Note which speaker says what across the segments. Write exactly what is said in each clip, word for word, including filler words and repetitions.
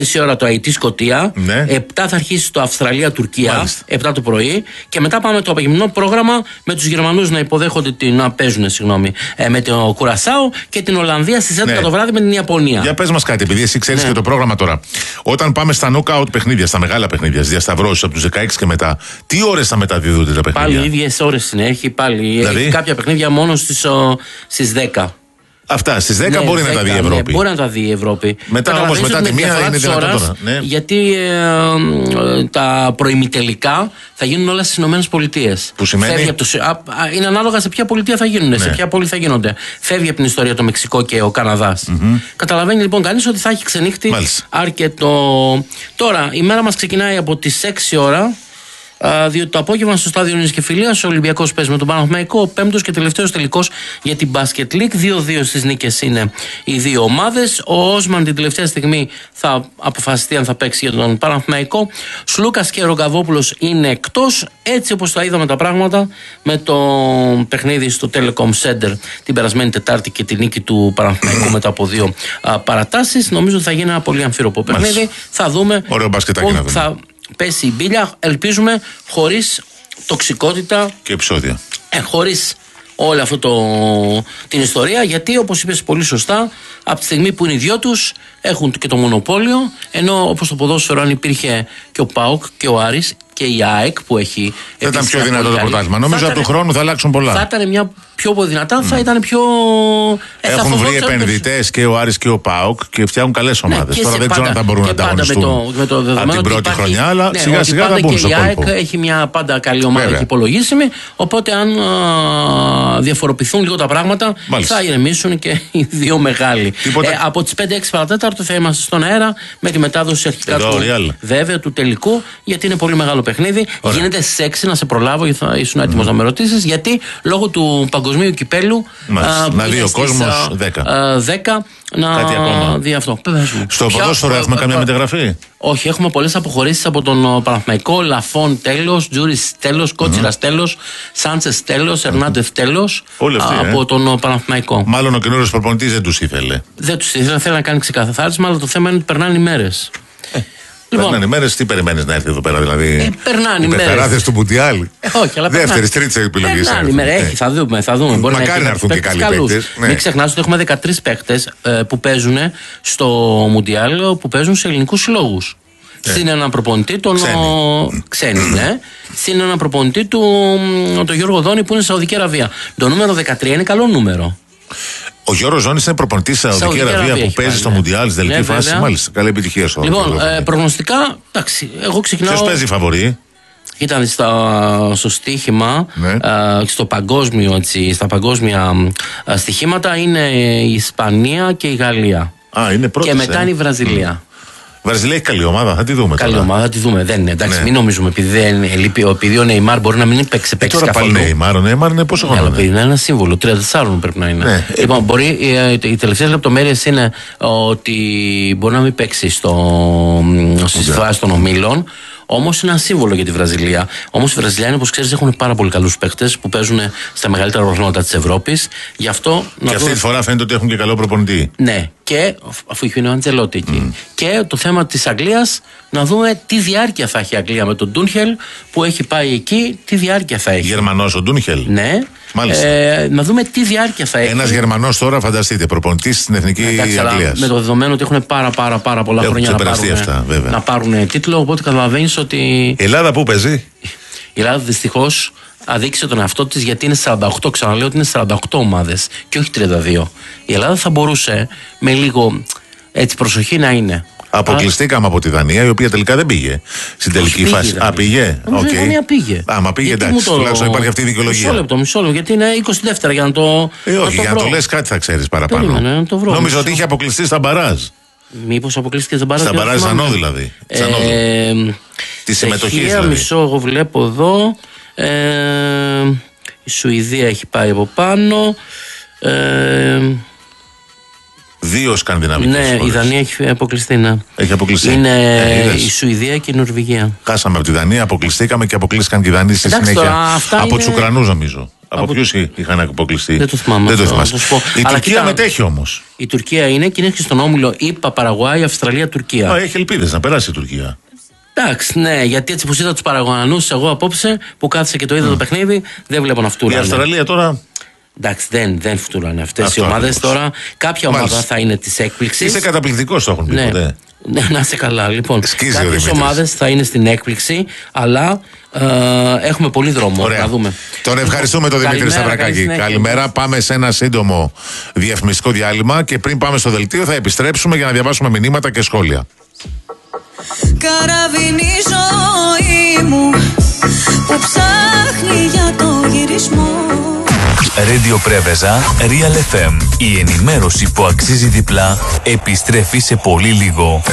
Speaker 1: μισή ώρα το Αϊτή Σκωτία,
Speaker 2: ναι.
Speaker 1: επτά θα αρχίσει το Αυστραλία-Τουρκία,
Speaker 2: Μάλιστα.
Speaker 1: επτά το πρωί, και μετά πάμε το απογευματινό πρόγραμμα με τους Γερμανούς να υποδέχονται, την, να παίζουν συγγνώμη, ε, με το Κουρασάο και την Ολλανδία στις έντεκα ναι. το βράδυ με την Ιαπωνία.
Speaker 2: Για πες μας κάτι, επειδή εσύ ξέρεις ναι. και το πρόγραμμα τώρα. Όταν πάμε στα knockout παιχνίδια, στα μεγάλα παιχνίδια, στις διασταυρώσεις από τους δεκαέξι και μετά, τι ώρες θα μεταδίδονται τα παιχνίδια?
Speaker 1: Πάλι οι ίδιες ώρες είναι, έχει πάλι.
Speaker 2: Δηλαδή?
Speaker 1: Έχει κάποια παιχνίδια μόνο στις, ο, στις δέκα.
Speaker 2: Αυτά, στις δέκα
Speaker 1: ναι,
Speaker 2: μπορεί
Speaker 1: δέκα,
Speaker 2: να τα δει η Ευρώπη.
Speaker 1: Ναι, μπορεί να τα δει η Ευρώπη.
Speaker 2: Μετά όμως, μετά τη μία είναι δυνατόν τώρα.
Speaker 1: Ναι. Γιατί ε, ε, τα προημιτελικά θα γίνουν όλα στις Ηνωμένες Πολιτείες.
Speaker 2: Που σημαίνει?
Speaker 1: Το, α, α, είναι ανάλογα σε ποια πολιτεία θα γίνουν, ναι. σε ποια πόλη θα γίνονται. Φεύγει από την ιστορία το Μεξικό και ο Καναδάς. Mm-hmm. Καταλαβαίνει λοιπόν κανείς ότι θα έχει ξενύχτη Μάλιστα. αρκετό. Τώρα, η μέρα μας ξεκινάει από τις έξι ώρα. Uh, διότι το απόγευμα στο στάδιο Νίκης και Φιλίας ο Ολυμπιακός παίζει με τον Παναθηναϊκό, ο πέμπτος και τελευταίος τελικός για την Basket League. δύο δύο στις νίκες είναι οι δύο ομάδες. Ο Όσμαν την τελευταία στιγμή θα αποφασιστεί αν θα παίξει για τον Παναθηναϊκό. Σλούκας και Ρογκαβόπουλος είναι εκτός, έτσι όπως τα είδαμε τα πράγματα με το παιχνίδι στο Telecom Center την περασμένη Τετάρτη και τη νίκη του Παναθηναϊκού μετά από δύο uh, παρατάσεις. Νομίζω ότι θα γίνει ένα πολύ αμφίροπο παιχνίδι. Θα δούμε.
Speaker 2: Ωραίο μπασκετάκι να δούμε.
Speaker 1: Πέσει η μπίλια, ελπίζουμε, χωρίς τοξικότητα
Speaker 2: και επεισόδια.
Speaker 1: Ε, χωρίς όλη αυτή την ιστορία, γιατί όπως είπες πολύ σωστά, από τη στιγμή που είναι οι δυο τους έχουν και το μονοπόλιο, ενώ όπως το ποδόσφαιρο, αν υπήρχε και ο ΠΑΟΚ και ο Άρης και η ΑΕΚ που έχει.
Speaker 2: Θα ήταν πιο δυνατό το πρωτάθλημα. Νομίζω από του χρόνου θα αλλάξουν πολλά.
Speaker 1: Θα ήταν μια πιο δυνατά, mm. θα ήταν πιο.
Speaker 2: Ε, Έχουν βρει επενδυτές και ο Άρης και ο ΠΑΟΚ και φτιάχνουν καλές ομάδες. Ναι, τώρα δεν ξέρω αν θα μπορούν να ανταγωνιστούν από την πρώτη υπάρχει, χρονιά, αλλά ναι, σιγά σιγά θα μπουν στο κόλπο. Η ΑΕΚ έχει μια πάντα καλή ομάδα και υπολογίσιμη. Οπότε αν α, διαφοροποιηθούν λίγο τα πράγματα, Μάλιστα. θα ηρεμήσουν και οι δύο μεγάλοι. Ε, από τις πέντε έξι παρατέταρτο θα είμαστε στον αέρα με τη μετάδοση αρχικά του, βέβαια, του τελικού, γιατί είναι πολύ μεγάλο παιχνίδι. Ωραία. Γίνεται σεξι, να σε προλάβω, γιατί θα ήσουν έτοιμος mm. να με ρωτήσεις, γιατί λόγω του παγκοσμίου κυπέλου. Α, να δει ο κόσμος
Speaker 1: δέκα να
Speaker 2: κάτι ακόμα.
Speaker 1: Δει αυτό.
Speaker 2: Στο ποδόσφαιρο έχουμε καμία μεταγραφή?
Speaker 1: Όχι, έχουμε πολλές αποχωρήσεις από τον Παναθηναϊκό. Λαφών τέλος, Τζούρις τέλος, Κότσιρας mm-hmm. τέλος, Σάντσες τέλος, Ερνάντεφ mm-hmm. τέλος από ε. τον Παναθηναϊκό.
Speaker 2: Μάλλον ο καινούριος προπονητής δεν τους ήθελε.
Speaker 1: Δεν τους ήθελε, θέλει να κάνει ξεκαθάρισμα, αλλά το θέμα είναι ότι περνάνε οι μέρες. Ε.
Speaker 2: Λοιπόν, περνάνε οι μέρες, τι περιμένεις να έρθει εδώ πέρα, δηλαδή?
Speaker 1: Ε, περνάνε οι μέρες. Οι
Speaker 2: πεθαράδες του Μουντιάλ.
Speaker 1: Ε, όχι, αλλά
Speaker 2: δεύτερη, τρίτη επιλογή.
Speaker 1: Περνάνε οι μέρες, έχει, θα δούμε. Θα δούμε.
Speaker 2: Μπορεί Μακάρι να, να έρθουν και καλοί παίκτες. Ναι.
Speaker 1: Μην ξεχνάς ότι έχουμε δεκατρείς παίκτες ε, που παίζουν στο Μουντιάλ, που παίζουν σε ελληνικούς συλλόγους. Yeah. Συν έναν προπονητή, τον ξένη, ξένη ναι. Συν έναν προπονητή του τον Γιώργο Δόνη που είναι στη Σαουδική Αραβία. Το νούμερο δεκατρία είναι καλό νούμερο.
Speaker 2: Ο Γιώργος Ζώνης είναι προπονητής στη Σαουδική Αραβία που παίζει στο Μουντιάλ, στη τελική φάση. Μάλιστα, καλή επιτυχία στο
Speaker 1: Λοιπόν, ε, προγνωστικά, εντάξει, εγώ ξεκινάω.
Speaker 2: Ποιος παίζει φαβορί?
Speaker 1: Ήταν στα, στο στοίχημα, ναι. ε, στο παγκόσμιο, έτσι, στα παγκόσμια ε, στοιχήματα είναι η Ισπανία και η Γαλλία.
Speaker 2: Α, είναι πρώτες,
Speaker 1: και μετά
Speaker 2: ε.
Speaker 1: είναι η Βραζιλία.
Speaker 2: Mm. Η Βραζιλία έχει καλή ομάδα, θα τη δούμε.
Speaker 1: Καλή
Speaker 2: τώρα.
Speaker 1: ομάδα, θα τη δούμε. Δεν είναι. Εντάξει,
Speaker 2: ναι.
Speaker 1: μην νομίζουμε επειδή, δεν, επειδή ο Νεϊμάρ μπορεί να μην παίξει, παίξει
Speaker 2: τώρα
Speaker 1: καθόλου.
Speaker 2: Τώρα πάλι Νεϊμάρ, ο Νεϊμάρ είναι πόσο χρόνο?
Speaker 1: Ναι, είναι ένα σύμβολο, τριάντα τέσσερα πρέπει να είναι. Ναι. Λοιπόν, ε, μπορεί, οι, οι τελευταίες λεπτομέρειες είναι ότι μπορεί να μην παίξει στις φάσεις των ομίλων. Όμως είναι ένα σύμβολο για τη Βραζιλία. Όμως οι Βραζιλιάνοι, όπως ξέρεις, έχουν πάρα πολύ καλούς παίκτες που παίζουν στα μεγαλύτερα οργανώματα της Ευρώπης. Γι' αυτό.
Speaker 2: Και αυτή δούμε... τη φορά φαίνεται ότι έχουν και καλό προπονητή.
Speaker 1: Ναι, και αφού είχε ο Αντζελότη εκεί. Mm. Και το θέμα της Αγγλίας, να δούμε τι διάρκεια θα έχει η Αγγλία με τον Ντούνχελ που έχει πάει εκεί, τι διάρκεια θα έχει.
Speaker 2: Γερμανός ο Ντούνχελ.
Speaker 1: Ναι.
Speaker 2: Μάλιστα.
Speaker 1: Ε, να δούμε τι διάρκεια θα έχει.
Speaker 2: Ένας Γερμανός τώρα, φανταστείτε, προπονητής στην εθνική Αγγλίας.
Speaker 1: Με το δεδομένο ότι έχουν πάρα, πάρα, πάρα πολλά έχουν χρόνια να πάρουν,
Speaker 2: αυτά,
Speaker 1: να πάρουν τίτλο. Οπότε καταλαβαίνεις ότι.
Speaker 2: Η Ελλάδα πού παίζει?
Speaker 1: Η Ελλάδα δυστυχώς αδείξε τον εαυτό της, γιατί είναι σαράντα οκτώ. Ξαναλέω ότι είναι σαράντα οκτώ ομάδες και όχι τριάντα δύο. Η Ελλάδα θα μπορούσε με λίγο έτσι προσοχή να είναι.
Speaker 2: Αποκλειστήκαμε από τη Δανία, η οποία τελικά δεν πήγε στην τελική φάση. Α, πήγε.
Speaker 1: Okay. Η Δανία πήγε.
Speaker 2: Άμα πήγε, γιατί εντάξει, το... τουλάχιστον υπάρχει αυτή η δικαιολογία.
Speaker 1: Μισό λεπτό, μισό λεπτό, γιατί είναι είκοσι δεύτερα για να το.
Speaker 2: Ε, όχι, να για να το λες κάτι θα ξέρεις παραπάνω.
Speaker 1: Περίμενε, να το βρω.
Speaker 2: Νόμιζα ότι είχε αποκλειστεί στα μπαράζ.
Speaker 1: Μήπως αποκλείστηκε στα μπαράζ?
Speaker 2: Στα μπαράζ Ζανό δηλαδή.
Speaker 1: Ε,
Speaker 2: τη συμμετοχή
Speaker 1: δηλαδή. Μισό, εγώ βλέπω εδώ. Ε, η Σουηδία έχει πάει από πάνω. Ε,
Speaker 2: Δύο σκανδιναβικές
Speaker 1: ναι,
Speaker 2: χώρες.
Speaker 1: Η Δανία έχει αποκλειστεί, ναι.
Speaker 2: Έχει αποκλειστεί.
Speaker 1: Είναι ε, η Σουηδία και η Νορβηγία.
Speaker 2: Χάσαμε από τη Δανία, αποκλειστήκαμε και αποκλείστηκαν και οι Δανείοι στη συνέχεια.
Speaker 1: Τώρα,
Speaker 2: από είναι... τους Ουκρανούς, νομίζω. Από, από... ποιους είχαν αποκλειστεί?
Speaker 1: Δεν το θυμάμαι.
Speaker 2: Δεν το θυμάσαι. Η
Speaker 1: Αλλά
Speaker 2: Τουρκία
Speaker 1: κοίτα,
Speaker 2: μετέχει όμως.
Speaker 1: Η Τουρκία είναι και είναι και στον όμιλο ΗΠΑ, Παραγουάη, Αυστραλία, Τουρκία.
Speaker 2: Α, έχει ελπίδες να περάσει η Τουρκία.
Speaker 1: Εντάξει, ναι, γιατί έτσι που είδα τους Παραγουανούς εγώ απόψε που κάθισα και το είδα mm. το παιχνίδι, δεν βλέπω να φτούρανε.
Speaker 2: Η Αυστραλία τώρα.
Speaker 1: Εντάξει, δεν, δεν φτούρανε αυτές οι ομάδες τώρα. Κάποια
Speaker 2: Μάλιστα.
Speaker 1: ομάδα θα είναι της έκπληξης.
Speaker 2: Είσαι καταπληκτικός, το έχουν πει
Speaker 1: ναι.
Speaker 2: ποτέ.
Speaker 1: Ναι, να είσαι καλά. Λοιπόν, κάποιες
Speaker 2: ομάδες
Speaker 1: θα είναι στην έκπληξη, αλλά ε, έχουμε πολύ δρόμο.
Speaker 2: Ωραία.
Speaker 1: Να δούμε.
Speaker 2: Τον ευχαριστούμε τον Δημήτρη Σταυρακάκη. Καλημέρα. Πάμε σε ένα σύντομο διαφημιστικό διάλειμμα και πριν πάμε στο δελτίο θα επιστρέψουμε για να διαβάσουμε μηνύματα και σχόλια.
Speaker 3: Καραβίνη ζωή μου που ψάχνει για το γυρισμό.
Speaker 4: Radio Πρέβεζα, Real εφ εμ. Η ενημέρωση που αξίζει διπλά επιστρέφει σε πολύ λίγο.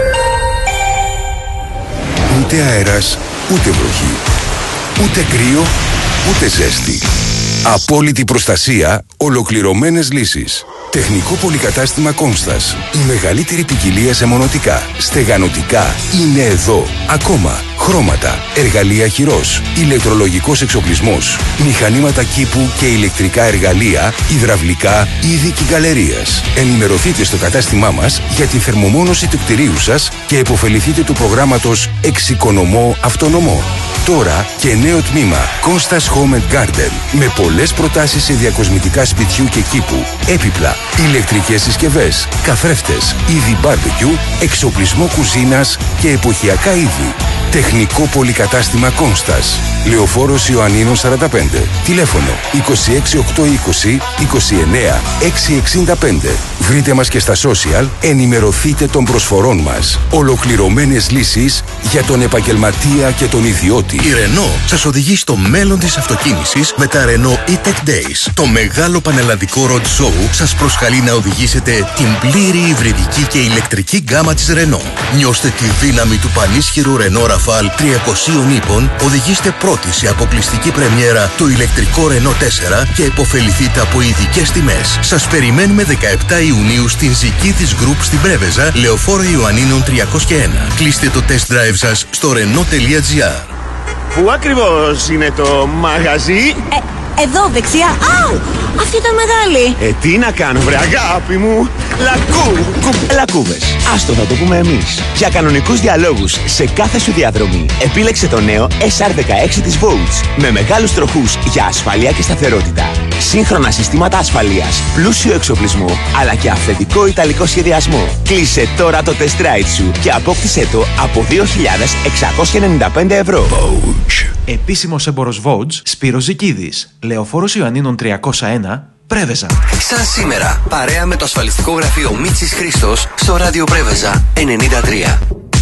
Speaker 5: Ούτε αέρας, ούτε βροχή. Ούτε κρύο, ούτε ζέστη. Απόλυτη προστασία, ολοκληρωμένες λύσεις. Τεχνικό πολυκατάστημα Κόνστας. Η μεγαλύτερη ποικιλία σε μονοτικά, στεγανοτικά είναι εδώ. Ακόμα χρώματα, εργαλεία χειρός, ηλεκτρολογικός εξοπλισμός, μηχανήματα κήπου και ηλεκτρικά εργαλεία, υδραυλικά, είδη κυκλαρίας. Ενημερωθείτε στο κατάστημά μας για τη θερμομόνωση του κτηρίου σας και επωφεληθείτε του προγράμματος Εξοικονομώ Αυτονομώ. Τώρα και νέο τμήμα Κόνστας Home and Garden με πολλές προτάσεις σε διακοσμητικά σπιτιού και κήπου, έπιπλα, ηλεκτρικές συσκευές, καθρέφτες, είδη barbecue, εξοπλισμό κουζίνας και εποχιακά είδη. Τεχνικό πολυκατάστημα Κόνστας. Λεωφόρος Ιωαννίνων σαράντα πέντε. Τηλέφωνο είκοσι έξι οκτακόσια είκοσι είκοσι εννέα εξακόσια εξήντα πέντε. Βρείτε μας και στα social, ενημερωθείτε των προσφορών μας. Ολοκληρωμένες λύσεις για τον επαγγελματία και τον ιδιώτη.
Speaker 6: Η Renault σας οδηγεί στο μέλλον της αυτοκίνησης με τα Renault E-Tech Days. Το μεγάλο πανελλαδικό road show σας προσκαλεί να οδηγήσετε την πλήρη υβριδική και ηλεκτρική γκάμα της Renault. Νιώστε τη δύναμη του πανίσχυρου Renault Rafale τριακοσίων ύπων, οδηγήστε πρώτοι σε αποκλειστική πρεμιέρα το ηλεκτρικό Renault τέσσερα και επωφεληθείτε από ειδικές τιμές. Σας περιμένουμε δεκαεπτά Ιουνίου στην Ζικίδης Group στην Πρέβεζα, Λεωφόρο Ιωαννίνων τριακόσια ένα. Κλείστε το test drive σας στο renault τελεία gr.
Speaker 7: Πού ακριβώς είναι το μαγαζί?
Speaker 3: Ε, εδώ δεξιά. Άου! Αυτή ήταν μεγάλη.
Speaker 7: Ε, τι να κάνω βρε αγάπη μου. Λακού, κου, λακκούβες. Άστο θα το πούμε εμείς. Για κανονικούς διαλόγους σε κάθε σου διαδρομή, επίλεξε το νέο ες αρ δεκαέξι της Volts. Με μεγάλους τροχούς για ασφαλεία και σταθερότητα. Σύγχρονα συστήματα ασφαλείας, πλούσιο εξοπλισμό, αλλά και αυθεντικό ιταλικό σχεδιασμό. Κλείσε τώρα το test ride σου και απόκτησέ το από δύο χιλιάδες εξακόσια ενενήντα πέντε ευρώ.
Speaker 8: Volts. Επίσημος έμπορος Volts, Σπύρος Ζικίδης. Λεωφόρος Ιωαννίνων τριακόσια ένα, Πρέβεζα.
Speaker 9: Σαν σήμερα, παρέα με το ασφαλιστικό γραφείο Μίτσης Χρήστος στο ράδιο Πρέβεζα ενενήντα τρία.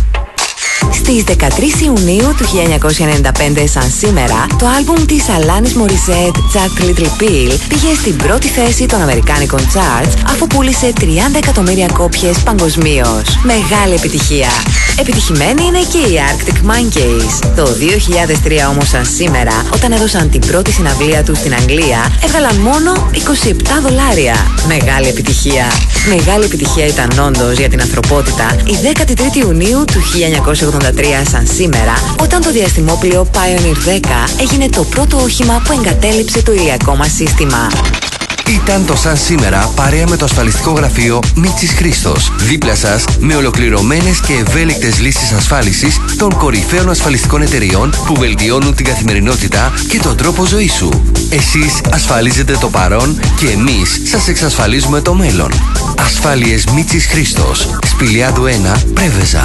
Speaker 10: Στις δεκατρείς Ιουνίου του χίλια εννιακόσια ενενήντα πέντε, σαν σήμερα, το άλμπουμ της Alanis Morissette, Jagged Little Pill, πήγε στην πρώτη θέση των αμερικάνικων charts, αφού πούλησε τριάντα εκατομμύρια κόπιες παγκοσμίως. Μεγάλη επιτυχία. Επιτυχημένοι είναι και οι Arctic Monkeys. Το δύο χιλιάδες τρία όμως, σαν σήμερα, όταν έδωσαν την πρώτη συναυλία τους στην Αγγλία, έβγαλαν μόνο είκοσι επτά δολάρια. Μεγάλη επιτυχία. Μεγάλη επιτυχία ήταν όντως για την ανθρωπότητα η δέκατη τρίτη Ιουνίου του χίλια εννιακόσια ογδόντα τρία, σαν σήμερα, όταν το διαστημόπλοιο Pioneer δέκα έγινε το πρώτο όχημα που εγκατέλειψε το ηλιακό μας σύστημα.
Speaker 9: Ήταν το σαν σήμερα παρέα με το ασφαλιστικό γραφείο Μίτσης Χρήστος. Δίπλα σας με ολοκληρωμένες και ευέλικτες λύσεις ασφάλισης των κορυφαίων ασφαλιστικών εταιριών που βελτιώνουν την καθημερινότητα και τον τρόπο ζωής σου. Εσείς ασφαλίζετε το παρόν και εμείς σας εξασφαλίζουμε το μέλλον. Ασφάλειες Μίτσης Χρήστος. Σπηλιάδου ένα, Πρέβεζα.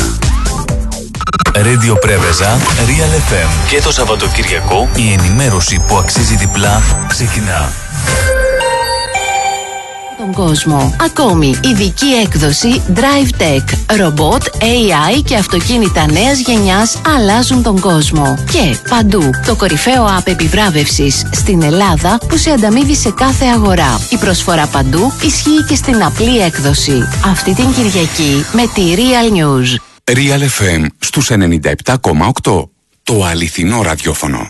Speaker 4: Radio Πρέβεζα, Real εφ εμ. Και το Σαββατοκυριακό η ενημέρωση που αξίζει διπλά ξεκινά.
Speaker 11: Τον κόσμο. Ακόμη, ειδική έκδοση Drive Tech. Ρομπότ, έι άι και αυτοκίνητα νέας γενιάς αλλάζουν τον κόσμο. Και παντού, το κορυφαίο app επιβράβευσης στην Ελλάδα που σε ανταμείβει σε κάθε αγορά. Η προσφορά παντού ισχύει και στην απλή έκδοση. Αυτή την Κυριακή με τη Real News.
Speaker 12: Real εφ εμ στους ενενήντα επτά κόμμα οκτώ. Το αληθινό ραδιόφωνο.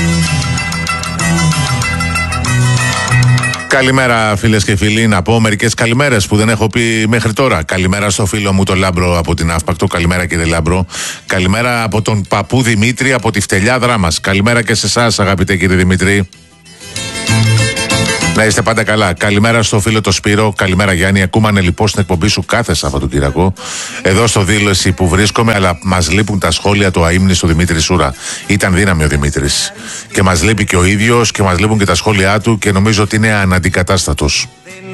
Speaker 2: Καλημέρα φίλες και φίλοι, να πω μερικές καλημέρες που δεν έχω πει μέχρι τώρα. Καλημέρα στο φίλο μου τον Λάμπρο από την Αύπακτο. Καλημέρα κύριε Λάμπρο. Καλημέρα από τον παππού Δημήτρη από τη Φτελιά Δράμας. Καλημέρα και σε εσάς αγαπητέ κύριε Δημήτρη. Να είστε πάντα καλά. Καλημέρα στο φίλο το Σπύρο. Καλημέρα Γιάννη. Ακούμανε λοιπόν στην εκπομπή σου κάθε Σαββατοκύριακο. Εδώ στο δήλωση που βρίσκομαι, αλλά μας λείπουν τα σχόλια του αείμνηστου Δημήτρη Σούρα. Ήταν δύναμη ο Δημήτρης. Και μας λείπει και ο ίδιος και μας λείπουν και τα σχόλιά του και νομίζω ότι είναι αναντικατάστατος.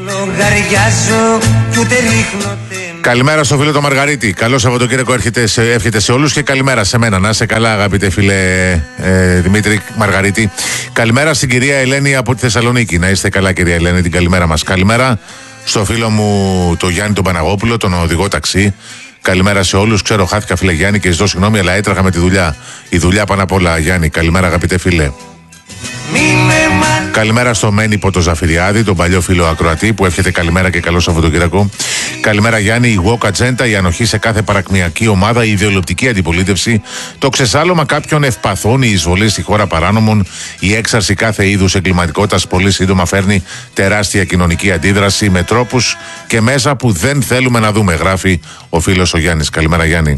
Speaker 2: Καλημέρα στο φίλο το Μαργαρίτη. Καλό Σαββατοκύριακο έρχεται σε, εύχεται σε όλους και καλημέρα σε μένα. Να είσαι καλά, αγαπητέ φίλε ε, Δημήτρη Μαργαρίτη. Καλημέρα στην κυρία Ελένη από τη Θεσσαλονίκη. Να είστε καλά, κυρία Ελένη, την καλημέρα μας. Καλημέρα στο φίλο μου το Γιάννη τον Παναγόπουλο, τον οδηγό ταξί. Καλημέρα σε όλους. Ξέρω, χάθηκα φίλε Γιάννη και ζητώ συγγνώμη, αλλά έτρεχα με τη δουλειά. Η δουλειά πάνω απ' όλα, Γιάννη. Καλημέρα, αγαπητέ φίλε. Καλημέρα στο Μένυπο το Ζαφυριάδη, τον παλιό φίλο ακροατή που εύχεται καλημέρα και καλό Σαββατοκύριακο. Καλημέρα Γιάννη, η Walk Agenda, η ανοχή σε κάθε παρακμιακή ομάδα, η ιδεολειπτική αντιπολίτευση, το ξεσάλωμα κάποιων ευπαθών, η εισβολή στη χώρα παράνομων, η έξαρση κάθε είδους εγκληματικότητας πολύ σύντομα φέρνει τεράστια κοινωνική αντίδραση με τρόπους και μέσα που δεν θέλουμε να δούμε, γράφει ο φίλος ο Γιάννης. Καλημέρα Γιάννη.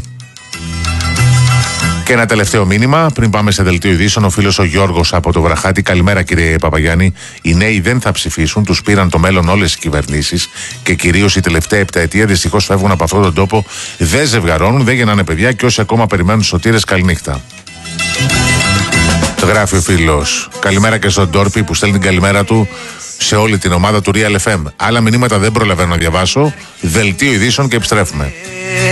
Speaker 2: Και ένα τελευταίο μήνυμα, πριν πάμε σε δελτίο ειδήσεων, ο φίλος ο Γιώργος από το Βραχάτη. Καλημέρα κύριε Παπαγιάννη. Οι νέοι δεν θα ψηφίσουν, τους πήραν το μέλλον όλες οι κυβερνήσεις και κυρίως η τελευταία επταετία δυστυχώς φεύγουν από αυτόν τον τόπο. Δεν ζευγαρώνουν, δεν γεννάνε παιδιά και όσοι ακόμα περιμένουν σωτήρες, καληνύχτα. Γράφει ο φίλος. Καλημέρα και στον Ντόρπι που στέλνει την καλημέρα του σε όλη την ομάδα του Real εφ εμ. Άλλα μηνύματα δεν προλαβαίνω να διαβάσω. Δελτίο ειδήσεων και επιστρέφουμε.